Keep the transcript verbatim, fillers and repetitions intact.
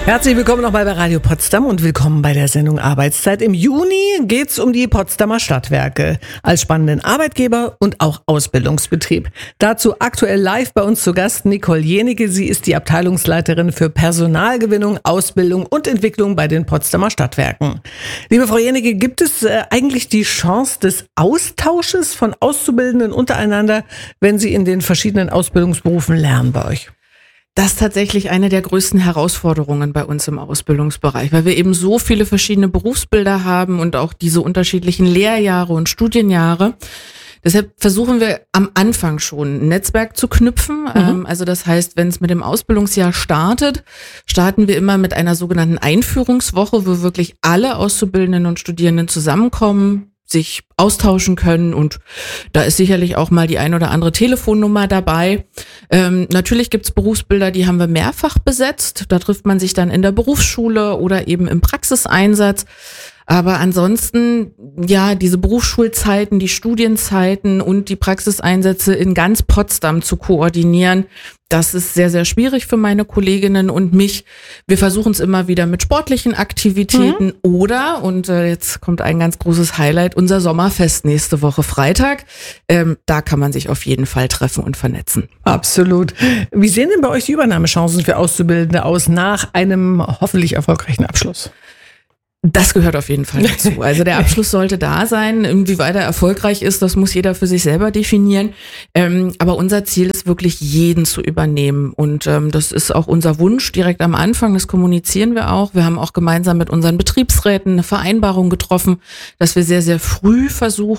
Herzlich willkommen nochmal bei Radio Potsdam und willkommen bei der Sendung Arbeitszeit. Im Juni geht's um die Potsdamer Stadtwerke als spannenden Arbeitgeber und auch Ausbildungsbetrieb. Dazu aktuell live bei uns zu Gast Nicole Jenike. Sie ist die Abteilungsleiterin für Personalgewinnung, Ausbildung und Entwicklung bei den Potsdamer Stadtwerken. Liebe Frau Jenike, gibt es äh, eigentlich die Chance des Austausches von Auszubildenden untereinander, wenn sie in den verschiedenen Ausbildungsberufen lernen bei euch? Das ist tatsächlich eine der größten Herausforderungen bei uns im Ausbildungsbereich, weil wir eben so viele verschiedene Berufsbilder haben und auch diese unterschiedlichen Lehrjahre und Studienjahre. Deshalb versuchen wir am Anfang schon ein Netzwerk zu knüpfen. Mhm. Also das heißt, wenn es mit dem Ausbildungsjahr startet, starten wir immer mit einer sogenannten Einführungswoche, wo wirklich alle Auszubildenden und Studierenden zusammenkommen, sich austauschen können, und da ist sicherlich auch mal die ein oder andere Telefonnummer dabei. Ähm, natürlich gibt's Berufsbilder, die haben wir mehrfach besetzt. Da trifft man sich dann in der Berufsschule oder eben im Praxiseinsatz. Aber ansonsten, ja, diese Berufsschulzeiten, die Studienzeiten und die Praxiseinsätze in ganz Potsdam zu koordinieren, das ist sehr, sehr schwierig für meine Kolleginnen und mich. Wir versuchen es immer wieder mit sportlichen Aktivitäten mhm. oder, und äh, jetzt kommt ein ganz großes Highlight, unser Sommerfest nächste Woche Freitag. Ähm, da kann man sich auf jeden Fall treffen und vernetzen. Absolut. Wie sehen denn bei euch die Übernahmechancen für Auszubildende aus nach einem hoffentlich erfolgreichen Abschluss? Das gehört auf jeden Fall dazu. Also der Abschluss sollte da sein. Inwieweit er erfolgreich ist, das muss jeder für sich selber definieren. Ähm, aber unser Ziel ist wirklich, jeden zu übernehmen. Und ähm, das ist auch unser Wunsch direkt am Anfang. Das kommunizieren wir auch. Wir haben auch gemeinsam mit unseren Betriebsräten eine Vereinbarung getroffen, dass wir sehr, sehr früh versuchen,